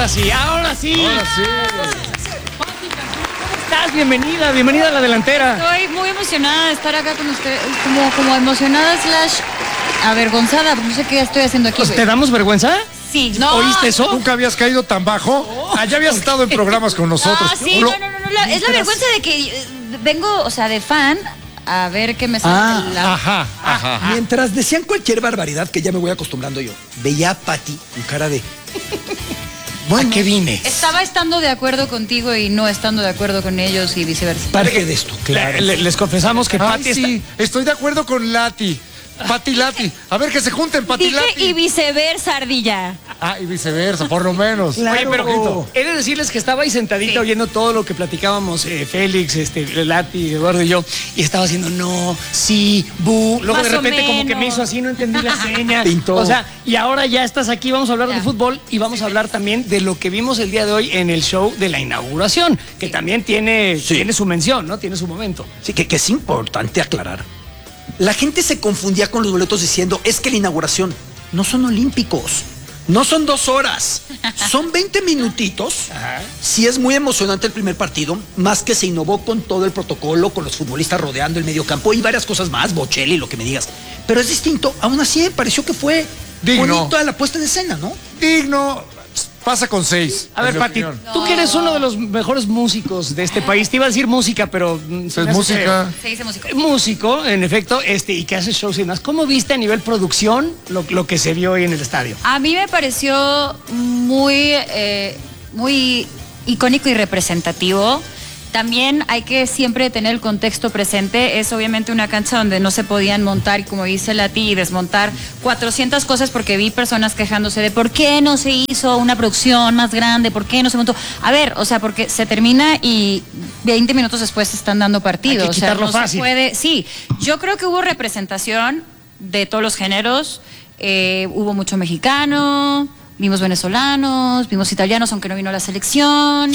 Ahora sí, ahora sí. Ahora sí. ¿Cómo estás? Bienvenida a la delantera. Estoy muy emocionada de estar acá con usted, como emocionada / avergonzada, no sé qué estoy haciendo aquí. ¿Te damos vergüenza? Sí, no. ¿Oíste eso? ¿Nunca habías caído tan bajo? Ya habías estado en programas con nosotros. Sí, no. Es la vergüenza de que vengo, o sea, de fan a ver qué me sale. Ajá. Mientras decían cualquier barbaridad, que ya me voy acostumbrando yo, veía a Pati con cara de... Bueno, ¿a qué vine? Estaba estando de acuerdo contigo y no estando de acuerdo con ellos y viceversa. Parte de esto, claro. Les confesamos que Pati Sí, estoy de acuerdo con Lati. Pati Lati. A ver, que se junten, Pati Dije Lati. y viceversa, ardilla. Y viceversa, por lo menos. Oye, pero he de decirles que estaba ahí sentadita oyendo todo lo que platicábamos, Félix, Lati, Eduardo y yo, y estaba haciendo no, sí, bu. Luego de Más o repente como que me menos. hizo así, no entendí la seña. Pintó. O sea, y ahora ya estás aquí, vamos a hablar de Ya. fútbol y vamos a hablar también de lo que vimos el día de hoy en el show de la inauguración, que también tiene su mención, ¿no? Tiene su momento. Sí, que es importante aclarar. La gente se confundía con los boletos diciendo, es que la inauguración no son olímpicos, no son 2 horas, son 20 minutitos. Sí es muy emocionante el primer partido, más que se innovó con todo el protocolo, con los futbolistas rodeando el medio campo y varias cosas más, Bocelli, lo que me digas. Pero es distinto, aún así me pareció que fue Digno. bonito la puesta en escena, ¿no? Digno. Pasa con 6. A ver, Pati, tú que eres uno de los mejores músicos de este país, te iba a decir música, pero... Es música. Se dice músico. Músico, en efecto, y que hace shows y demás. ¿Cómo viste a nivel producción lo que se vio hoy en el estadio? A mí me pareció muy icónico y representativo. También hay que siempre tener el contexto presente. Es obviamente una cancha donde no se podían montar, como dice Lati, y desmontar 400 cosas porque vi personas quejándose de por qué no se hizo una producción más grande, por qué no se montó. A ver, o sea, porque se termina y 20 minutos después se están dando partidos. Hay que quitarlo o sea, no fácil. se puede. Sí, yo creo que hubo representación de todos los géneros. Hubo mucho mexicano. Vimos venezolanos, vimos italianos, aunque no vino la selección.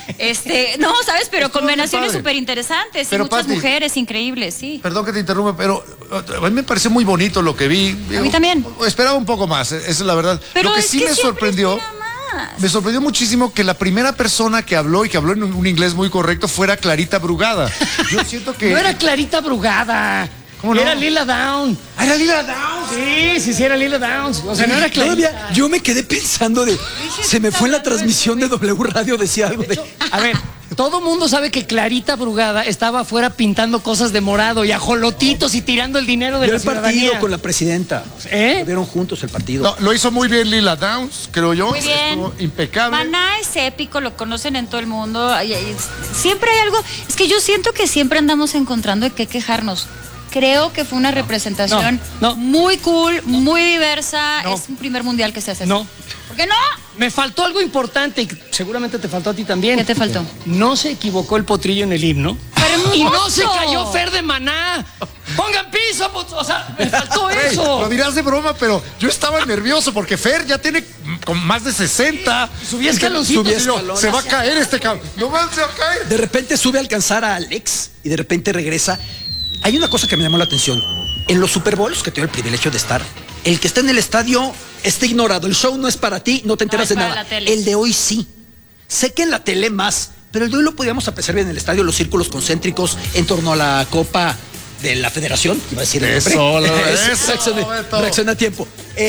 No, ¿sabes? Pero Estuvo combinaciones muy padre. súper interesantes. Pero, Y muchas Pati, mujeres increíbles, sí. Perdón que te interrumpa, pero a mí me pareció muy bonito lo que vi. A mí también. Esperaba un poco más, esa es la verdad. Pero lo que es sí que me siempre sorprendió, espera más. me sorprendió muchísimo que la primera persona que habló y que habló en un inglés muy correcto fuera Clarita Brugada. Yo siento que... No era Clarita Brugada. ¿Cómo no? Era Lila Down. ¿Era Lila Downs? Sí, era Lila Downs. O sea, no era Clarita. Todavía yo me quedé pensando de, se me fue en la transmisión de W Radio, decía algo de... A ver, todo mundo sabe que Clarita Brugada estaba afuera pintando cosas de morado y ajolotitos y tirando el dinero de Vio la el partido ciudadanía. con la presidenta. Lo vieron juntos el partido. No, lo hizo muy bien Lila Downs, creo yo. Muy bien. Estuvo impecable. Maná es épico, lo conocen en todo el mundo. Siempre hay algo. Es que yo siento que siempre andamos encontrando de qué quejarnos. Creo que fue una representación no. muy cool, muy diversa. No. Es un primer mundial que se hace así. No. ¿Por qué no? Me faltó algo importante y seguramente te faltó a ti también. ¿Qué te faltó? No se equivocó el potrillo en el himno. ¡Hermoso! Y no se cayó Fer de Maná. ¡Pongan piso! O sea, me faltó eso. Lo dirás de broma, pero yo estaba nervioso porque Fer ya tiene como más de 60. Subía escaloncitos. Subía Y yo, escalones. se va a caer este cabrón. No más se va a caer. De repente sube a alcanzar a Alex y de repente regresa. Hay una cosa que me llamó la atención. En los Super Bowls, que tengo el privilegio de estar, el que está en el estadio está ignorado. El show no es para ti, no te enteras es de para nada. la tele. El de hoy sí. Sé que en la tele más, pero el de hoy lo podíamos apreciar bien en el estadio, los círculos concéntricos en torno a la Copa de la Federación. Iba a decir el Eso, nombre. eso, Beto. Reacciona a tiempo.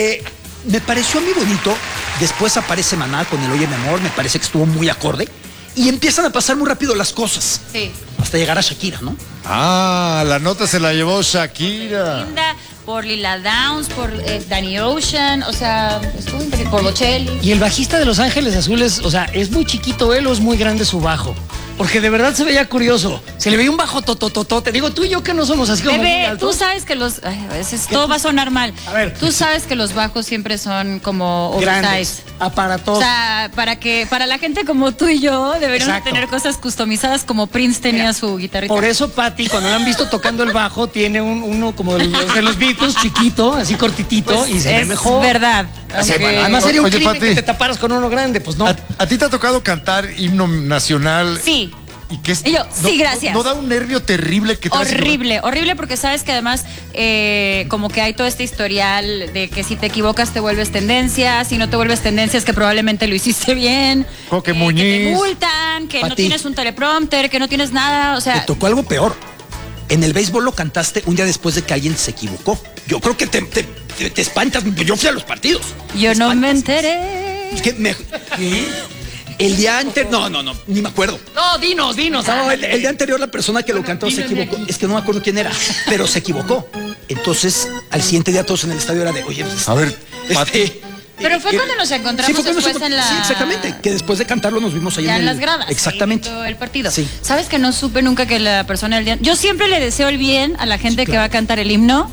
Me pareció muy bonito. Después aparece Maná con el Oye mi amor. Me parece que estuvo muy acorde. Y empiezan a pasar muy rápido las cosas. Sí. Hasta llegar a Shakira, ¿no? La nota se la llevó Shakira. Linda, por Lila Downs, por Danny Ocean, o sea, estuvo increíble, por Bocelli. Y el bajista de Los Ángeles Azules, o sea, ¿es muy chiquito él o es muy grande su bajo? Porque de verdad se veía curioso. Se le veía un bajo totototote. Digo, tú y yo que no somos así como muy Bebé, altos. tú sabes que los... Ay, a veces todo va a sonar mal. A ver. Tú sabes que los bajos siempre son como Grandes, oversize. aparatosos. O sea, para la gente como tú y yo deberíamos Exacto. tener cosas customizadas como Prince tenía su guitarrita. Por eso Pati, cuando la han visto tocando el bajo, tiene uno como de los Beatles, chiquito, así cortitito, Pues y se ve es mejor. verdad. Así, Aunque- además sería un Oye, crimen Pati. que te taparas con uno grande, pues no. ¿A ti te ha tocado cantar himno nacional? Sí. Y que Y yo, sí, gracias. No da un nervio terrible que te hace- Horrible, horrible, porque sabes que además como que hay todo este historial de que si te equivocas te vuelves tendencia, si no te vuelves tendencia es que probablemente lo hiciste bien, Coque que te Muñiz. multan, que no Pati. tienes un teleprompter, que no tienes nada, o Te sea, tocó algo peor. En el béisbol lo cantaste un día después de que alguien se equivocó. Yo creo que te espantas. Yo fui a los partidos. yo Te no me espantas. enteré. Es que ¿Qué? El día anterior. No, ni me acuerdo. No, dinos. No, el día anterior la persona que lo cantó se dime equivocó. aquí. Es que no me acuerdo quién era, pero se equivocó. Entonces, al siguiente día todos en el estadio era de, oye, pues, A ver, Pati. Pero fue cuando nos encontramos fue cuando después en la... Sí, exactamente. Que después de cantarlo nos vimos ahí Ya en el- las gradas. Exactamente. ahí viendo el partido. Sí. ¿Sabes que no supe nunca que la persona del día... Yo siempre le deseo el bien a la gente que va a cantar el himno.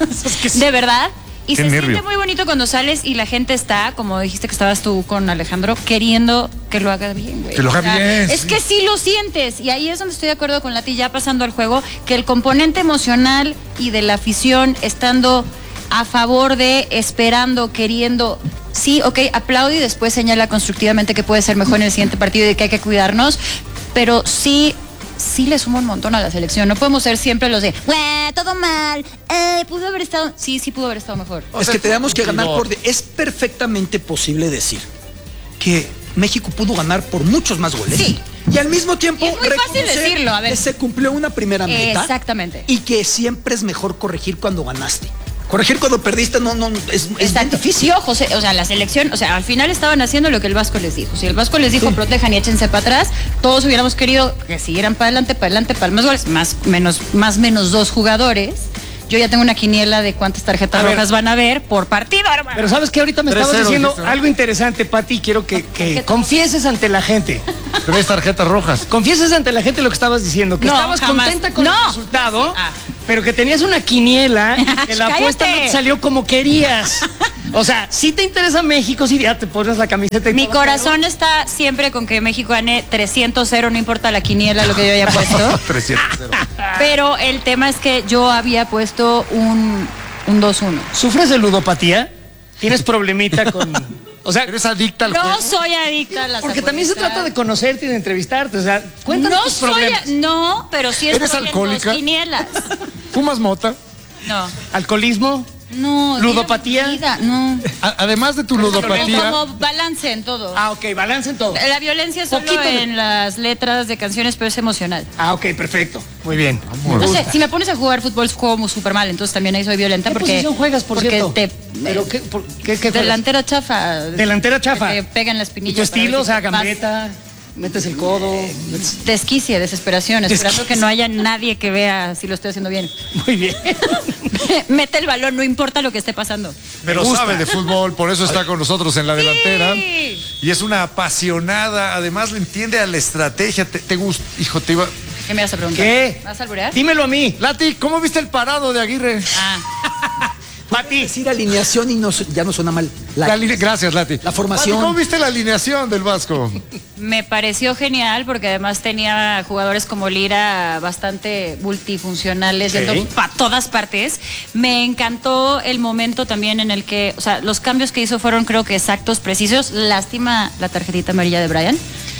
De verdad. Y Qué se nervio. siente muy bonito cuando sales y la gente está, como dijiste que estabas tú con Alejandro, queriendo que lo haga bien, güey. Que lo haga bien, Es sí. que sí lo sientes. Y ahí es donde estoy de acuerdo con Lati, ya pasando al juego, que el componente emocional y de la afición estando a favor de, esperando, queriendo. Sí, ok, aplaude y después señala constructivamente que puede ser mejor en el siguiente partido y de que hay que cuidarnos. Pero sí le suma un montón a la selección. No podemos ser siempre los de, "Güey, todo mal, pudo haber estado". Sí, pudo haber estado mejor. Es que tenemos que ganar Es perfectamente posible decir que México pudo ganar por muchos más goles. Sí. Y al mismo tiempo Y es muy fácil reconocer decirlo, a ver. que se cumplió una primera meta. Exactamente. Y que siempre es mejor corregir cuando ganaste. Corregir cuando perdiste no es bien Exacto. difícil. Y ojo, o sea, la selección, o sea, al final estaban haciendo lo que el Vasco les dijo. Si el Vasco les dijo protejan y échense para atrás, todos hubiéramos querido que siguieran para adelante, para más goles, más menos 2 jugadores. Yo ya tengo una quiniela de cuántas tarjetas A ver. rojas van a ver por partido, hermano. Pero sabes que ahorita me 3-0 estabas diciendo dijiste, ¿no? algo interesante, Pati, y quiero que confieses ante la gente. 3 tarjetas rojas. Confieses ante la gente lo que estabas diciendo, que No, estabas jamás. contenta con No. el resultado, Ah. pero que tenías una quiniela, que la apuesta no ¡Cállate! te salió como querías. O sea, si te interesa México, si ya te pones la camiseta y Mi todo, corazón está siempre con que México gane 300-0, no importa la quiniela, lo que yo haya puesto. 300. Pero el tema es que yo había puesto un 2-1. pero ¿sufres de ludopatía? ¿Tienes problemita con...? O sea, ¿Eres adicta al No juego? soy adicta a las porque también se apuestas. trata de conocerte y de entrevistarte. O sea, cuéntanos No tus soy, problemas. no, pero sí ¿Eres estoy en alcohólica? 2 quinielas. ¿Fumas mota? No, ¿Alcoholismo? no. ¿Ludopatía? dígame vida, no. Además de tu ludopatía, Como balance en todo. Ah, ok, balance en todo. La violencia es solo Poquito de- en las letras de canciones, pero es emocional. Ah, ok, perfecto. Muy bien. No sé, si me pones a jugar fútbol juego muy súper mal, entonces también ahí soy violenta ¿Qué porque posición juegas, por porque cierto? te ¿Pero qué juegas? delantera chafa. Delantera chafa. Que te pega en la ¿Y espinilla. tu estilo? para O sea, ver si vas- gambeta, metes el codo. Desquicia, desesperación, esperando Desquicia. que no haya nadie que vea si lo estoy haciendo bien. Muy bien. Mete el balón, no importa lo que esté pasando. pero sabe de fútbol, por eso está con nosotros en la delantera. Sí. Y es una apasionada, además le entiende a la estrategia. Te gusta, hijo, te iba... ¿Qué me vas a preguntar? ¿Qué? ¿Vas a alburear? Dímelo a mí. Lati, ¿cómo viste el parado de Aguirre? Ah, Pati. Decir alineación y ya no suena mal. Gracias, Lati. La formación. Pati, ¿cómo viste la alineación del Vasco? me pareció genial porque además tenía jugadores como Lira bastante multifuncionales, Ok. yendo para todas partes. Me encantó el momento también en el que, o sea, los cambios que hizo fueron creo que exactos, precisos. Lástima la tarjetita amarilla de Brian.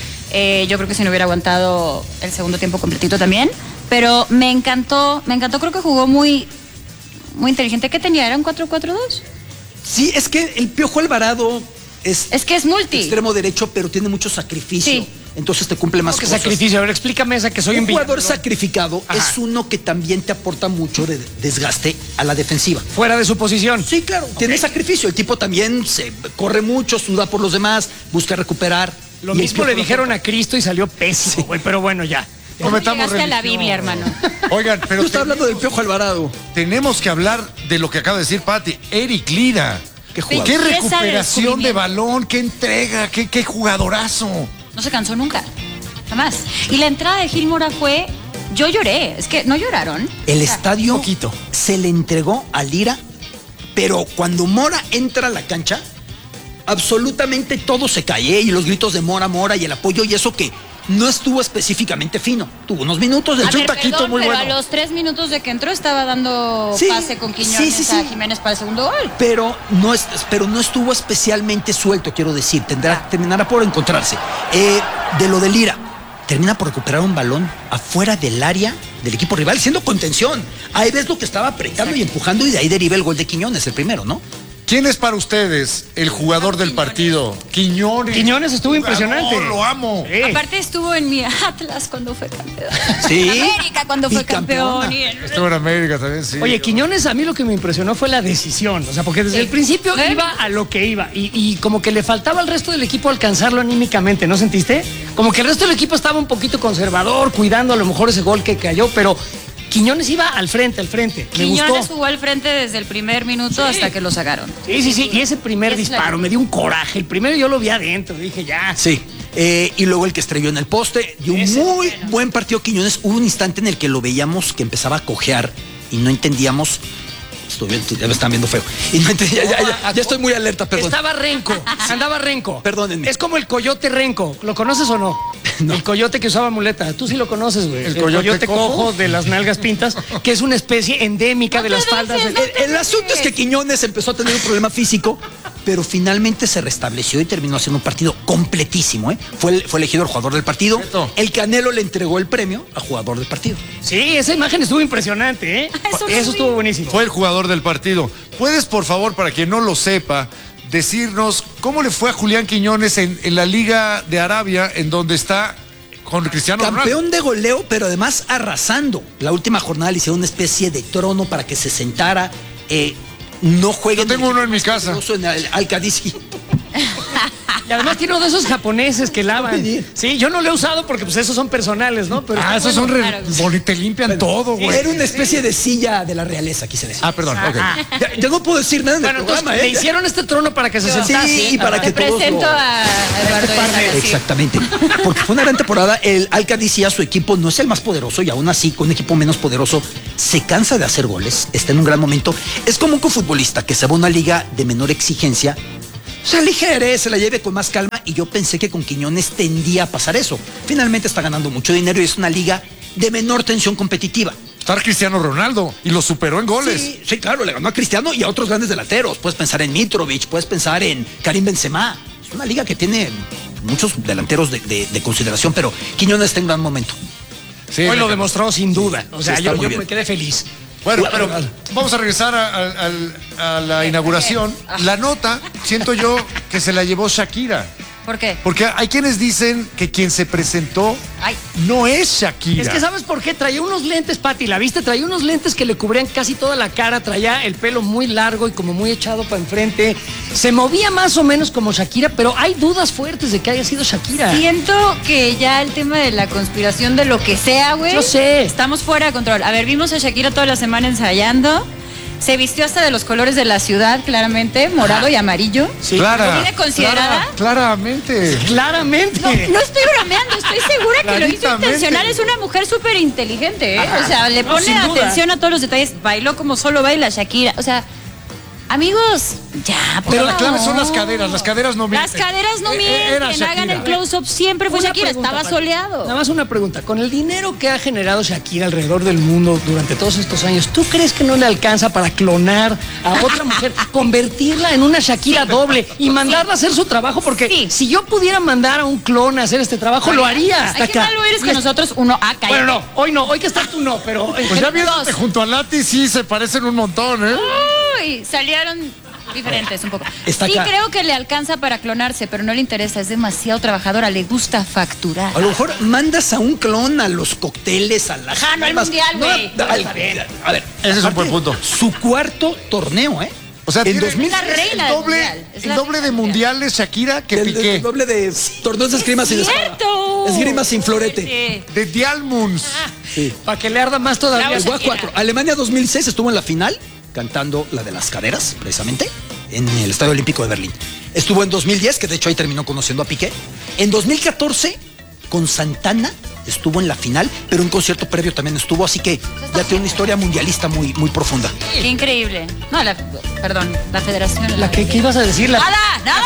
Yo creo que si no hubiera aguantado el segundo tiempo completito también. Pero me encantó, creo que jugó muy inteligente. ¿Qué tenía? ¿Era un 4-4-2? Sí, es que el Piojo Alvarado Es que es multi. extremo derecho, pero tiene mucho sacrificio. Sí. Entonces te cumple más ¿Qué cosas. sacrificio? A ver, explícame esa que soy Un un jugador villano. sacrificado Ajá. es uno que también te aporta mucho de desgaste a la defensiva. Fuera de su posición. Sí, claro, tiene sacrificio. El tipo también se corre mucho, suda por los demás, busca recuperar. Lo Y el mismo Piojo le lo dijeron aporta. a Cristo y salió pésimo, güey. Pero bueno, ya. Cometamos Llegaste a la religión. Biblia, hermano. Oigan, pero Yo estaba hablando del Piojo Alvarado. tenemos que hablar de lo que acaba de decir Pati. Eric Lira. Qué jugador. Qué Belleza de recuperación de descubrimiento. balón, qué entrega, qué jugadorazo. No se cansó nunca. Jamás. Y la entrada de Gil Mora fue. Yo lloré. Es que no lloraron. El O sea, estadio poquito. se le entregó a Lira, pero cuando Mora entra a la cancha, absolutamente todo se cae, ¿eh? Y los gritos de Mora, Mora y el apoyo y eso que no estuvo específicamente fino. Tuvo unos minutos de A echó un ver, taquito perdón, muy pero bueno. a los 3 minutos de que entró estaba dando Sí, pase con Quiñones sí, sí, a sí. Jiménez para el segundo gol. pero no estuvo especialmente suelto, quiero decir. Terminará por encontrarse. De lo de Lira, termina por recuperar un balón afuera del área del equipo rival, siendo contención. Ahí ves lo que estaba apretando y empujando, y de ahí deriva el gol de Quiñones, el primero, ¿no? ¿Quién es para ustedes el jugador del partido? Quiñones. Quiñones estuvo impresionante. Lo amo. Sí. Aparte estuvo en mi Atlas cuando fue campeón. Sí. América cuando fue Bicampeona. campeón. Estuvo en América también, sí. Oye, Quiñones, a mí lo que me impresionó fue la decisión. O sea, porque desde el principio iba a lo que iba. Y como que le faltaba al resto del equipo alcanzarlo anímicamente, ¿no sentiste? Como que el resto del equipo estaba un poquito conservador, cuidando a lo mejor ese gol que cayó, pero Quiñones iba al frente. Me Quiñones gustó. jugó al frente desde el primer minuto hasta que lo sacaron. Sí. Y ese primer Es disparo me dio un coraje. El primero yo lo vi adentro. Dije, ya. Sí. Y luego el que estrelló en el poste. Dio un Ese, muy bueno. buen partido Quiñones. Hubo un instante en el que lo veíamos que empezaba a cojear y no entendíamos. Ya me están viendo feo. Y no entendía, ya estoy muy alerta, perdón. Andaba renco. Perdónenme. Es como el coyote renco. ¿Lo conoces o no? No. El coyote que usaba muleta. Tú sí lo conoces, güey. ¿El coyote cojo de las nalgas pintas, que es una especie endémica de las faldas. El asunto es que Quiñones empezó a tener un problema físico, pero finalmente se restableció y terminó haciendo un partido completísimo, ¿eh? Fue elegido el jugador del partido. Cierto. El Canelo le entregó el premio a jugador del partido. Sí, esa imagen estuvo impresionante, ¿eh? Eso Eso estuvo buenísimo. Fue el jugador del partido. ¿Puedes, por favor, para quien no lo sepa, decirnos cómo le fue a Julián Quiñones en la Liga de Arabia, en donde está con Cristiano Ronaldo? Campeón de goleo, pero además arrasando. La última jornada le hicieron una especie de trono para que se sentara. No jueguen. Yo tengo uno en mi casa. En el Al-Qadisi. Y además tiene uno de esos japoneses que lavan. pedir. Sí, yo no lo he usado porque pues esos son personales, ¿no? Pero Esos son te limpian todo, güey. Era una especie de silla de la realeza, quise decir. Perdón, ok. Ya no puedo decir nada en el bueno, entonces programa, le hicieron este trono para que se sentase. Sí, y para que Te todos presento lo... a Eduardo Isaac, sí. Exactamente. Porque fue una gran temporada. El Al-Qadisi, su equipo no es el más poderoso, y aún así, con un equipo menos poderoso, se cansa de hacer goles, está en un gran momento. Es como un futbolista que se va a una liga de menor exigencia, se aligere, se la lleve con más calma, y yo pensé que con Quiñones tendía a pasar eso. Finalmente está ganando mucho dinero y es una liga de menor tensión competitiva. Está Cristiano Ronaldo y lo superó en goles. Sí, claro, le ganó a Cristiano y a otros grandes delanteros. Puedes pensar en Mitrovic, puedes pensar en Karim Benzema. Es una liga que tiene muchos delanteros de consideración, pero Quiñones está en gran momento. Sí, Hoy lo demostró sin duda. O sea, Sí, está yo muy bien. me quedé feliz. Bueno, pero vamos a regresar a la inauguración. La nota, siento yo que se la llevó Shakira. ¿Por qué? Porque hay quienes dicen que quien se presentó Ay. no es Shakira. Es que ¿sabes por qué? Traía unos lentes, Pati, ¿la viste? Traía unos lentes que le cubrían casi toda la cara, traía el pelo muy largo y como muy echado para enfrente. Se movía más o menos como Shakira, pero hay dudas fuertes de que haya sido Shakira. Siento que ya el tema de la conspiración de lo que sea, güey. Yo sé. Estamos fuera de control. A ver, vimos a Shakira toda la semana ensayando. Se vistió hasta de los colores de la ciudad, claramente, morado y amarillo. Sí. Clara. ¿Viene considerada? Claramente. Claramente. No estoy bromeando, estoy segura que lo hizo Claritamente. intencional. Es una mujer súper inteligente, ¿eh? O sea, le No, pone sin duda. atención a todos los detalles. Bailó como solo baila Shakira. O sea, amigos, ya, por Pero la clave favor. son las caderas. Las caderas no Las mienten. caderas no Era mienten, hagan Shakira. el close-up, siempre fue Una Shakira, pregunta, estaba Pati. soleado. Nada más una pregunta. Con el dinero que ha generado Shakira alrededor del mundo durante todos estos años, ¿tú crees que no le alcanza para clonar a otra mujer, convertirla en una Shakira doble y mandarla a hacer su trabajo? Porque Sí. si yo pudiera mandar a un clon a hacer este trabajo, lo haría. Ay, qué malo eres con nosotros. Uno, cállate. Bueno, no, hoy que estás tú no, pero... Pues ya viéndote Dos. junto a Lati, sí, se parecen un montón, ¿eh? Uy, salieron diferentes un poco. Está Sí, acá. creo que le alcanza para clonarse, pero no le interesa, es demasiado trabajadora, le gusta facturar. A lo mejor mandas a un clon a los cócteles, a las... Ajá, no al mundial, güey. A ver, Ese es un aparte, buen punto. Su cuarto torneo, ¿eh? O sea, en tiene 2000... la reina del mundial. Es el la doble reina de del mundial. mundiales Shakira que Piqué. El doble de torneos de esgrima sin espada. ¡Cierto! Esgrima sin florete. Sí. De Dialmunds. Para que le arda más todavía. Bravo, Jugó a Shakira. 4. Alemania 2006 estuvo en la final cantando la de las caderas, precisamente, en el Estadio Olímpico de Berlín. Estuvo en 2010, que de hecho ahí terminó conociendo a Piqué. En 2014, con Santana, estuvo en la final, pero un concierto previo también estuvo, así que ya tiene una historia mundialista muy, muy profunda. Qué increíble. No, perdón, la federación. ¿La que, ¿Qué ibas a decir? ¡Nada! ¡Nada!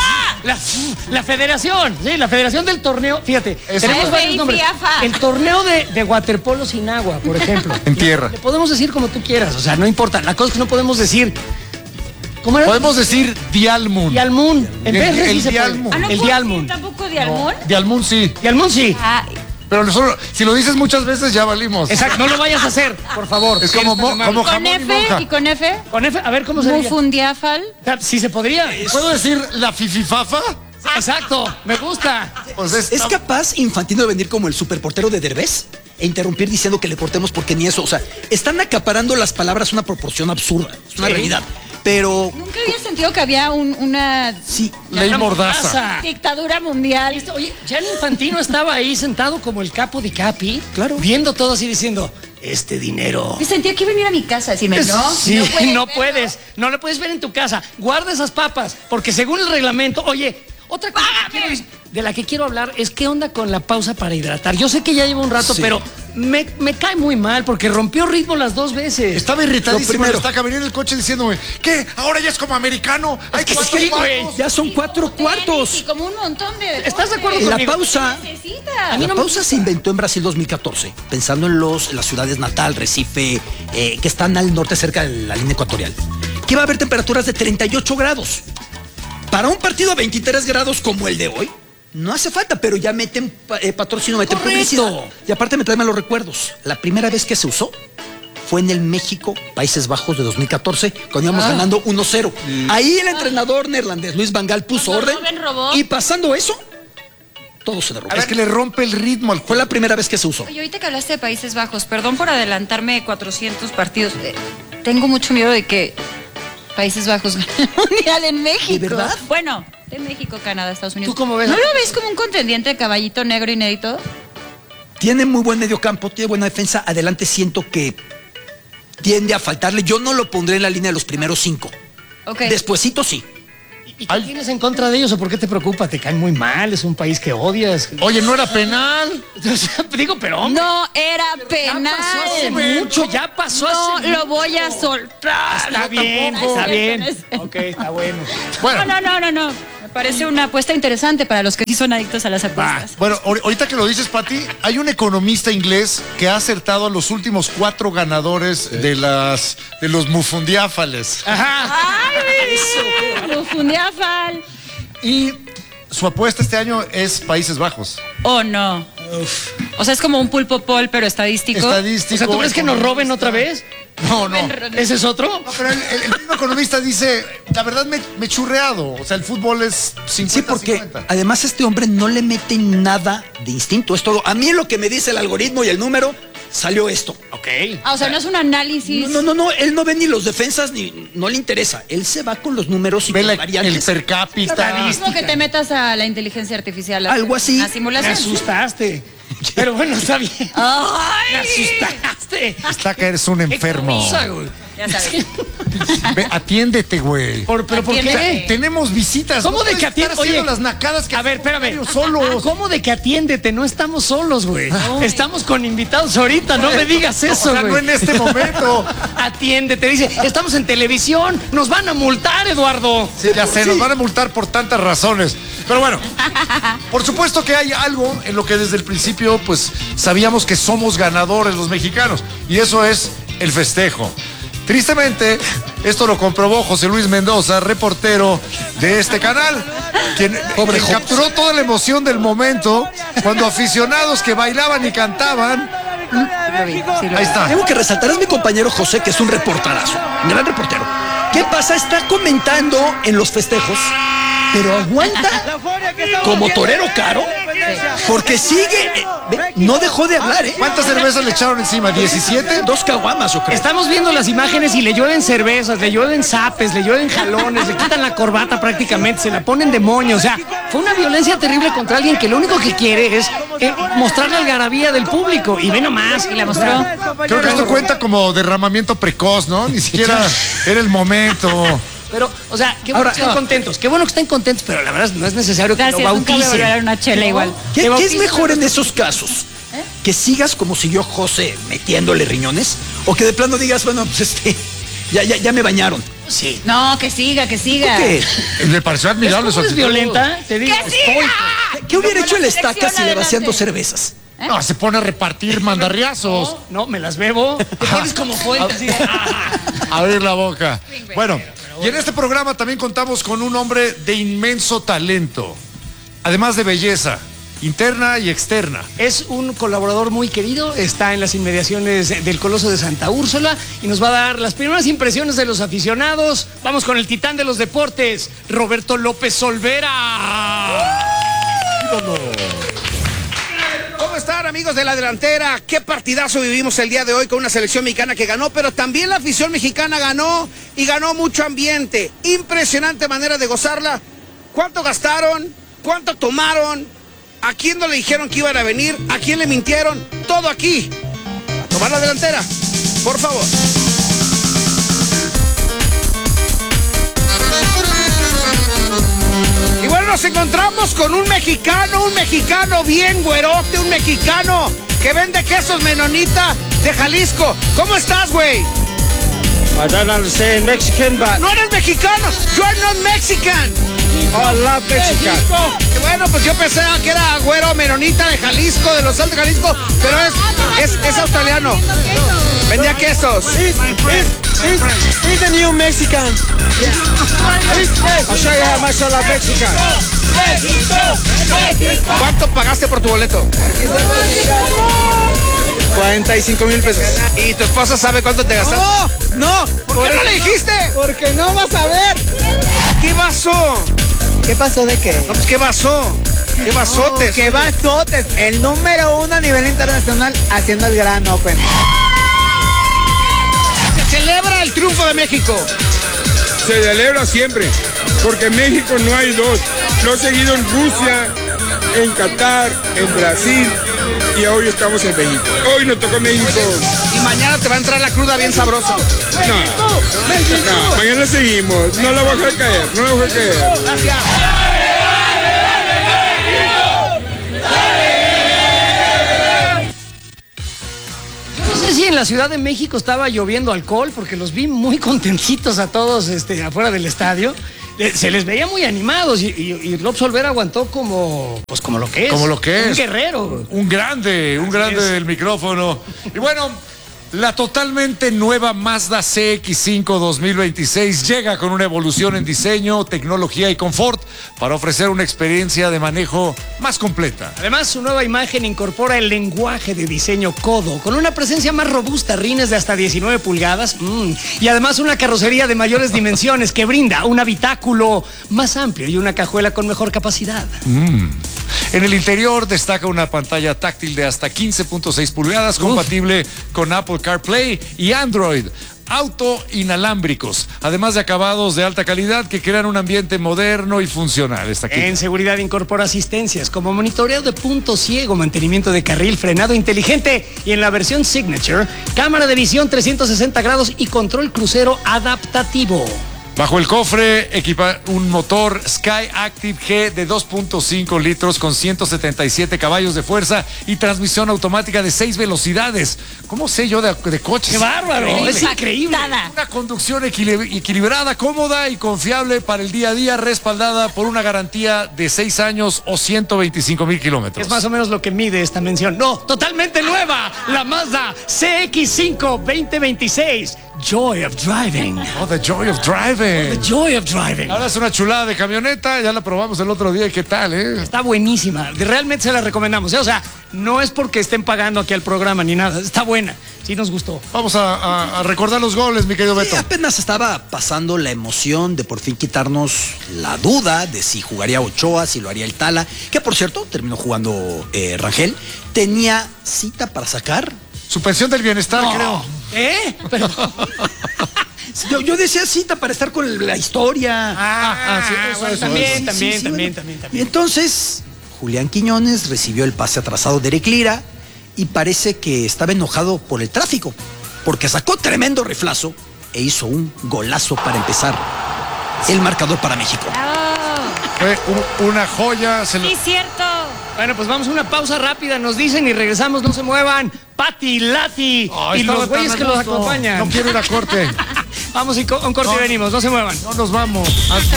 La federación, sí, la federación del torneo. Fíjate, tenemos AFI, varios nombres. FIAFA. El torneo de waterpolo sin agua, por ejemplo. En tierra. Le podemos decir como tú quieras, o sea, no importa. La cosa es que no podemos decir. ¿Cómo era? Podemos decir Dialmun. Dialmun. En vez de El sí se puede. Dialmun. Ah, ¿no El puedo Dialmun. decir tampoco Dialmun? Dialmun sí. Dialmun sí. Ah, Pero si lo dices muchas veces ya valimos. Exacto, no lo vayas a hacer, por favor. Es como ¿Con jamón y F monja. y con F? Con F, a ver cómo se diría. Mufundiafal. Sí se podría. ¿Puedo decir la fififafa? Exacto, me gusta. Pues ¿Es capaz Infantino de venir como el superportero de Derbez e interrumpir diciendo que le cortemos porque ni eso? O sea, están acaparando las palabras una proporción absurda. Es una realidad. Pero Nunca había sentido que había una sí, ley mordaza. dictadura mundial. Oye, Gianni Infantino estaba ahí sentado como el capo di capi, Claro. viendo todo así diciendo, este dinero. Y sentía que iba a venir a mi casa a decirme, no, Sí, no verlo. puedes, no lo puedes ver en tu casa. Guarda esas papas, porque según el reglamento, oye, otra cosa de la que quiero hablar es qué onda con la pausa para hidratar. Yo sé que ya lleva un rato, Sí. pero me cae muy mal porque rompió ritmo las 2 veces. Estaba irritadísimo. Lo primero. Está venía en el coche diciéndome, ¿qué? ¿Ahora ya es como americano? Hay que sí, güey. ya son 4 cuartos. Y como un montón de ¿Estás de acuerdo La conmigo? pausa. Necesita. La pausa se inventó en Brasil 2014, pensando en las ciudades Natal, Recife, que están al norte cerca de la línea ecuatorial. Que va a haber temperaturas de 38 grados. Para un partido a 23 grados como el de hoy, no hace falta, pero ya meten patrocinio, meten Correcto. publicidad. Y aparte me traen los recuerdos. La primera vez que se usó fue en el México, Países Bajos de 2014, cuando íbamos ganando 1-0. Ahí el entrenador neerlandés Luis Van Gaal puso Cuando orden. Robben robó. Y pasando eso, todo se derrumbó. Es que le rompe el ritmo al Fue la primera vez que se usó. Oye, ahorita que hablaste de Países Bajos, perdón por adelantarme 400 partidos. Tengo mucho miedo de que Países Bajos gane el mundial en México. ¿De verdad? Bueno, de México, Canadá, Estados Unidos. ¿Tú cómo ves? ¿No lo ves como un contendiente de caballito negro inédito? Tiene muy buen mediocampo, tiene buena defensa. Adelante siento que tiende a faltarle. Yo no lo pondré en la línea de los primeros 5. Ok. Despuesito sí. ¿Y qué tienes en contra de ellos o por qué te preocupa? Te caen muy mal, es un país que odias. Oye, ¿no era penal? O sea, digo, pero hombre, No era ya penal. pasó hace mucho, ya pasó No hace lo voy a mucho. soltar. Está bien, tampoco. está bien. No es cierto. Ok, está bueno. Bueno, No. Me parece una apuesta interesante para los que sí son adictos a las apuestas. bueno, ahorita que lo dices, Pati, hay un economista inglés que ha acertado a los últimos 4 ganadores de los mufundiáfales. Ajá. ¡Ay! Mufundiafal. Y su apuesta este año es Países Bajos. Oh, no. O sea, es como un pulpo pol, pero estadístico. Estadístico. O sea, ¿tú crees que nos roben otra vez? No. ¿Ese es otro? No, pero el mismo economista dice, la verdad me he churreado. O sea, el fútbol es 50-50. Sí, porque además este hombre no le mete nada de instinto. Es todo. A mí lo que me dice el algoritmo y el número, salió esto. Ok. O sea, no es un análisis. No. Él no ve ni los defensas ni no le interesa. Él se va con los números y Ve con el variantes. per cápita. Es como que te metas a la inteligencia artificial. Algo así. A Me simulación. asustaste. Pero bueno, está bien. Me ¡Ay! asustaste. Está que eres un Qué enfermo. cosa, güey. Ya sabes. Ve, atiéndete, güey. ¿Pero por Atiéndete. qué? Tenemos visitas. ¿Cómo No de puedes que estar atiende? haciendo Oye, las nacadas que a ver, hacemos espérame. solos. ¿Cómo de que atiéndete? No estamos solos, güey. Estamos con invitados ahorita. No me digas eso, O sea, güey. no en este momento. Atiéndete. Dice, estamos en televisión. Nos van a multar, Eduardo. Sí, ya sé, nos van a multar por tantas razones. Pero bueno, por supuesto que hay algo en lo que desde el principio, pues, sabíamos que somos ganadores los mexicanos. Y eso es el festejo. Tristemente, esto lo comprobó José Luis Mendoza, reportero de este canal, quien capturó toda la emoción del momento cuando aficionados que bailaban y cantaban. Ahí está. Tengo que resaltar, es mi compañero José, que es un reporterazo, un gran reportero. ¿Qué pasa? Está comentando en los festejos, pero aguanta como torero caro, porque sigue, no dejó de hablar, ¿eh? ¿Cuántas cervezas le echaron encima? ¿17? 2 caguamas, yo creo. Estamos viendo las imágenes y le llueven cervezas, le llueven zapes, le llueven jalones, le quitan la corbata prácticamente, se la ponen de moño. O sea, fue una violencia terrible contra alguien que lo único que quiere es mostrar la algarabía del público. Y ve nomás. Y la mostró. Creo que esto cuenta como derramamiento precoz, ¿no? Ni siquiera era el momento. Pero, o sea, qué bueno que estén contentos. Qué bueno que estén contentos, pero la verdad no es necesario que Gracias, lo nunca me bauticen. volverá a dar una chela igual. ¿Qué es bauticen. mejor en esos casos? ¿Que sigas como siguió José metiéndole riñones? ¿O que de plano digas, bueno, pues ya me bañaron? Sí. No, que siga, que siga. ¿Qué? Le pareció admirable su ¿Es actitud. violenta? Te digo. ¡Que siga! ¿Qué hubiera Como hecho el la Estaca selección si le vacían adelante. 2 cervezas? No, se pone a repartir mandarriazos. No, me las bebo. Te pones como fuente. Así de, Abrir la boca. Bueno, y en este programa también contamos con un hombre de inmenso talento, además de belleza interna y externa. Es un colaborador muy querido, está en las inmediaciones del Coloso de Santa Úrsula y nos va a dar las primeras impresiones de los aficionados. Vamos con el titán de los deportes, Roberto López Olvera. ¿Cómo están, amigos de la delantera? Qué partidazo vivimos el día de hoy con una selección mexicana que ganó, pero también la afición mexicana ganó y ganó mucho ambiente. Impresionante manera de gozarla. ¿Cuánto gastaron? ¿Cuánto tomaron? ¿A quién no le dijeron que iban a venir? ¿A quién le mintieron? Todo aquí. A tomar la delantera, por favor. Y bueno, nos encontramos con un mexicano bien güerote, un mexicano que vende quesos Menonita de Jalisco. ¿Cómo estás, güey? I don't understand Mexican, but No eres mexicano. You are not Mexican. I love Mexican. Bueno, pues yo pensé que era güero Menonita de Jalisco, de los Altos de Jalisco, pero es australiano. Vendía quesos. He's the new Mexican. I'll show you how much I love Mexican. ¿Cuánto pagaste por tu boleto? 45,000 pesos. ¿Y tu esposa sabe cuánto te gastaste? No. ¿Por qué no le dijiste? Porque no vas a ver. ¿Qué pasó? ¿Qué pasó de qué? No, pues ¿qué pasó? ¿Qué basotes? ¿Qué basotes? El número 1 a nivel internacional haciendo el Gran Open. Se celebra el triunfo de México. Se celebra siempre, porque en México no hay dos. Lo he seguido en Rusia, en Qatar, en Brasil y hoy estamos en México. Hoy nos tocó México. Y mañana te va a entrar la cruda bien sabroso. No, mañana seguimos. No la voy a dejar caer, no la voy a dejar caer. Gracias. No sé si en la Ciudad de México estaba lloviendo alcohol, porque los vi muy contentitos a todos afuera del estadio. Se les veía muy animados y López Olvera aguantó como lo que es. Como lo que es. Un guerrero. Un grande del micrófono. Y bueno, la totalmente nueva Mazda CX-5 2026 llega con una evolución en diseño, tecnología y confort para ofrecer una experiencia de manejo más completa. Además, su nueva imagen incorpora el lenguaje de diseño Kodo, con una presencia más robusta, rines de hasta 19 pulgadas, y además una carrocería de mayores dimensiones que brinda un habitáculo más amplio y una cajuela con mejor capacidad. En el interior destaca una pantalla táctil de hasta 15.6 pulgadas, compatible con Apple CarPlay y Android. Auto inalámbricos, además de acabados de alta calidad que crean un ambiente moderno y funcional. Está aquí. En seguridad incorpora asistencias como monitoreo de punto ciego, mantenimiento de carril, frenado inteligente y en la versión Signature, cámara de visión 360 grados y control crucero adaptativo. Bajo el cofre equipa un motor Sky Active G de 2.5 litros con 177 caballos de fuerza y transmisión automática de 6 velocidades. ¿Cómo sé yo de coches? ¡Qué bárbaro! Es increíble. Una conducción equilibrada, cómoda y confiable para el día a día, respaldada por una garantía de 6 años o 125,000 kilómetros. Es más o menos lo que mide esta mención. No, totalmente nueva. La Mazda CX-5 2026. Joy of Driving. Oh, the joy of driving. The joy of driving. Ahora es una chulada de camioneta, ya la probamos el otro día, ¿qué tal, Está buenísima, realmente se la recomendamos, o sea, no es porque estén pagando aquí al programa ni nada, está buena, sí nos gustó. Vamos a recordar los goles, mi querido Beto. Sí, apenas estaba pasando la emoción de por fin quitarnos la duda de si jugaría Ochoa, si lo haría el Tala, que por cierto, terminó jugando Rangel, tenía cita para sacar. Su pensión del bienestar, creo. Pero... Yo decía cita para estar con la historia. También. Y entonces, Julián Quiñones recibió el pase atrasado de Eric Lira y parece que estaba enojado por el tráfico, porque sacó tremendo riflazo e hizo un golazo para empezar el marcador para México. Fue una joya. Sí, cierto. Bueno, pues vamos a una pausa rápida, nos dicen y regresamos, no se muevan. Pati, Lati y los güeyes que los acompañan. No quiero ir a corte. Vamos y un corte y venimos, no se muevan. No nos vamos.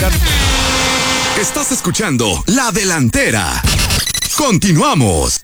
Estás escuchando La Delantera. Continuamos.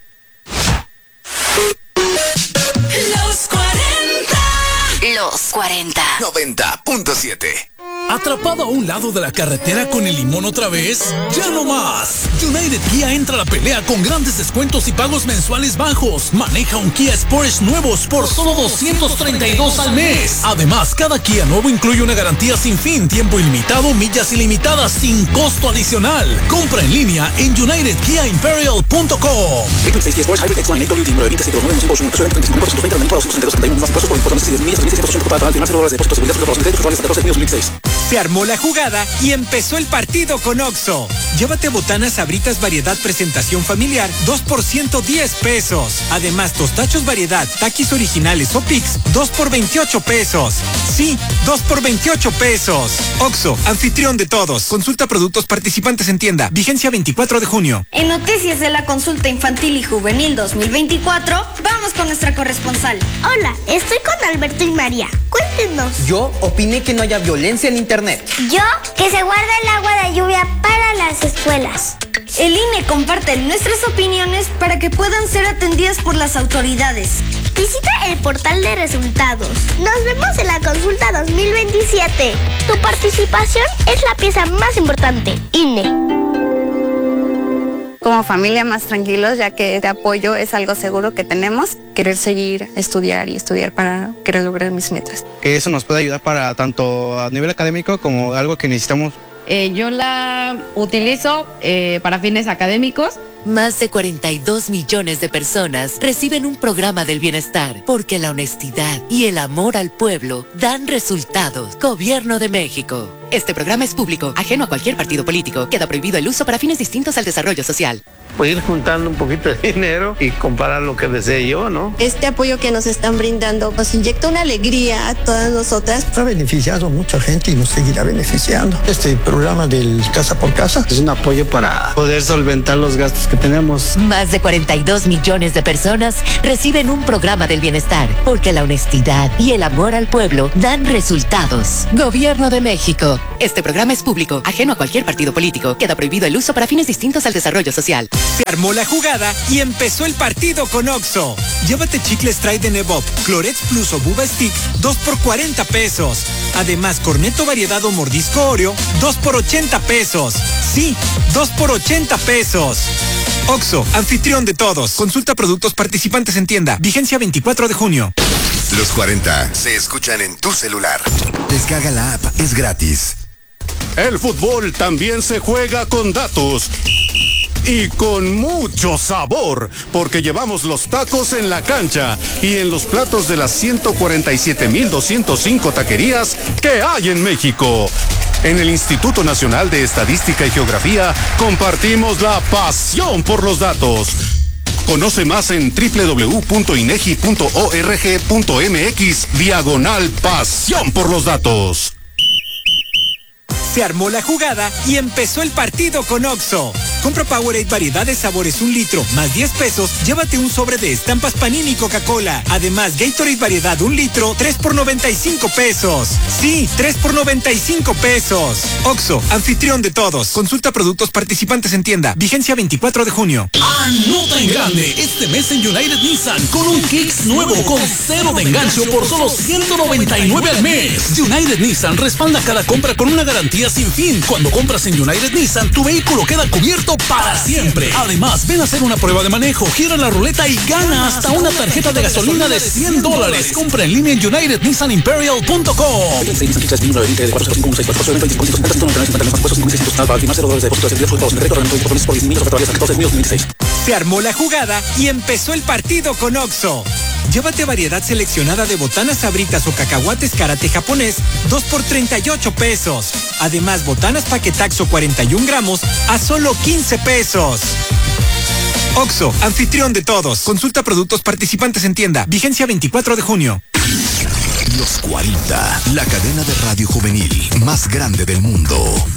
Los 40. 90.7. ¿Atrapado a un lado de la carretera con el limón otra vez? ¡Ya no más! United Kia entra a la pelea con grandes descuentos y pagos mensuales bajos. Maneja un Kia Sportage nuevos por solo $232 al mes. Además, cada Kia nuevo incluye una garantía sin fin, tiempo ilimitado, millas ilimitadas sin costo adicional. Compra en línea en unitedkiaimperial.com. Se armó la jugada y empezó el partido con Oxxo. Llévate botanas, sabritas, variedad, presentación familiar, 2 por 110 pesos. Además, tostachos variedad, taquis originales o Pix, 2 por 28 pesos. Sí, 2 por 28 pesos. Oxxo, anfitrión de todos. Consulta productos participantes en tienda. Vigencia 24 de junio. En noticias de la consulta infantil y juvenil 2024, vamos con nuestra corresponsal. Hola, estoy con Alberto y María. Cuéntenos. Yo opiné que no haya violencia en internet. Yo, que se guarda el agua de lluvia para las escuelas. El INE comparte nuestras opiniones para que puedan ser atendidas por las autoridades. Visita el portal de resultados. Nos vemos en la consulta 2027. Tu participación es la pieza más importante. INE. Como familia más tranquilos, ya que de apoyo es algo seguro que tenemos. Querer seguir, estudiar para querer lograr mis metas. Que eso nos puede ayudar para tanto a nivel académico como algo que necesitamos. Yo la utilizo para fines académicos. Más de 42 millones de personas reciben un programa del bienestar porque la honestidad y el amor al pueblo dan resultados. Gobierno de México. Este programa es público, ajeno a cualquier partido político. Queda prohibido el uso para fines distintos al desarrollo social. Pues ir juntando un poquito de dinero y comparar lo que desee yo, ¿no? Este apoyo que nos están brindando nos inyecta una alegría a todas nosotras. Ha beneficiado a mucha gente y nos seguirá beneficiando. Este programa del Casa por Casa es un apoyo para poder solventar los gastos que tenemos. Más de 42 millones de personas reciben un programa del bienestar porque la honestidad y el amor al pueblo dan resultados. Gobierno de México. Este programa es público, ajeno a cualquier partido político. Queda prohibido el uso para fines distintos al desarrollo social. Se armó la jugada y empezó el partido con Oxxo. Llévate chicles Stride de Nebop, Clorex Plus o Buba Stick, 2 por 40 pesos. Además, corneto variedad o mordisco Oreo, 2 por 80 pesos. Sí, 2 por 80 pesos. Oxxo, anfitrión de todos. Consulta productos participantes en tienda. Vigencia 24 de junio. Los 40 se escuchan en tu celular. Descarga la app, es gratis. El fútbol también se juega con datos. Y con mucho sabor, porque llevamos los tacos en la cancha y en los platos de las 147,205 taquerías que hay en México. En el Instituto Nacional de Estadística y Geografía compartimos la pasión por los datos. Conoce más en www.inegi.org.mx/pasión por los datos. Se armó la jugada y empezó el partido con Oxxo. Compra Powerade variedad de sabores 1 litro, más 10 pesos, llévate un sobre de estampas Panini y Coca-Cola. Además, Gatorade variedad 1 litro, 3 por 95 pesos. Sí, 3 por 95 pesos. Oxxo, anfitrión de todos. Consulta productos participantes en tienda. Vigencia 24 de junio. Anota en grande este mes en United Nissan con un Kicks nuevo con 0 de enganche por solo $199 al mes. United Nissan respalda cada compra con una garantía sin fin. Cuando compras en United Nissan, tu vehículo queda cubierto para siempre. Además, ven a hacer una prueba de manejo, gira la ruleta y gana hasta una tarjeta de gasolina de $100. Compra en línea en unitednissanimperial.com. Se armó la jugada y empezó el partido con Oxxo. Llévate variedad seleccionada de botanas, sabritas o cacahuates karate japonés, 2 por 38 pesos. Además, botanas paquetaxo 41 gramos a solo 15 pesos. Oxxo, anfitrión de todos. Consulta productos participantes en tienda. Vigencia 24 de junio. Los 40, la cadena de radio juvenil más grande del mundo.